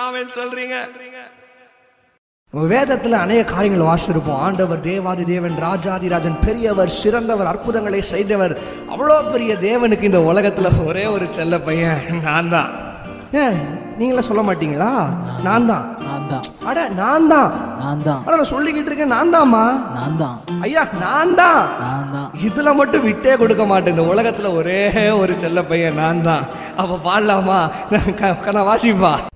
ஆமென் சொல்றீங்க? வேதத்துல அநேக காரியங்கள் வாசிச்சிருப்போம். ஆண்டவர் தேவாதி தேவன், ராஜாதி ராஜன், பெரியவர், சிறந்தவர், அற்புதங்களை செய்தவர். அவ்வளோ பெரிய தேவனுக்கு இந்த உலகத்துல ஒரே ஒரு செல்ல பையன் நான் தான். ஏன் நீங்கள சொல்ல மாட்டீங்களா? நான் தான். அட நான் தான். அட நான் சொல்லிக்கிட்டு இருக்கேன், நான் தான்மா. ஐயா நான் தான். இதுல மட்டும் விட்டே கொடுக்க மாட்டேன். இந்த உலகத்துல ஒரே ஒரு செல்ல பையன் நான் தான். அப்ப பாடலாமா? வாசிப்பா.